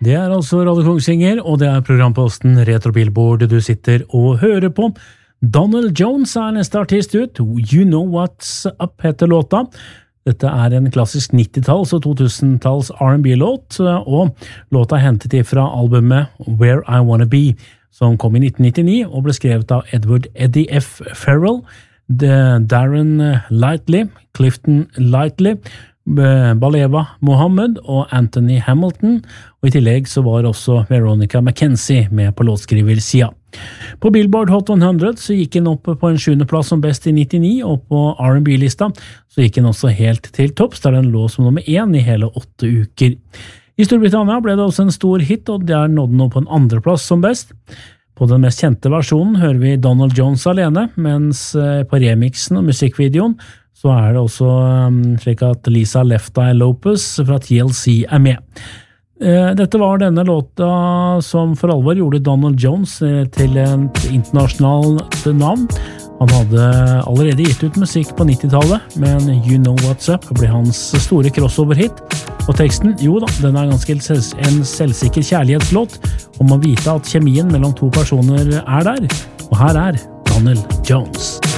Det altså Radio Kongsvinger, og det programposten Retro Billboard du sitter og hører på. Donald Jones neste artist ut. You Know What's Up heter låta. Dette en klassisk 90-talls og 2000-talls R&B-låt, og låta hentet ifra albumet Where I Wanna Be, som kom i 1999 og ble skrevet av Edward Eddie F. Farrell, Darren Lightly, Clifton Lightly, Baleva Mohammed og Anthony Hamilton, og i tillegg så var også Veronica McKenzie med på låtskriversida. På Billboard Hot 100 så gikk den opp på en 7. plass som best i 99, og på R&B-lista så gikk den også helt til topps, der den lå som nummer 1 i hele 8 uker. I Storbritannia ble det også en stor hit, og der nådde den nå på en 2. plass som best. På den mest kjente versjonen hører vi Donald Jones alene, mens på remixen og musikkvideoen så det også slik at Lisa Left Eye Lopez fra TLC med. Dette var denne låta som for alvor gjorde Donald Jones til et internasjonalt navn. Han hadde allerede gitt ut musikk på 90-tallet, men You Know What's Up ble hans store crossover-hit. Og teksten, jo da, den ganske en selvsikker kjærlighetslåt om å vite at kjemien mellom to personer der. Og her Donald Jones.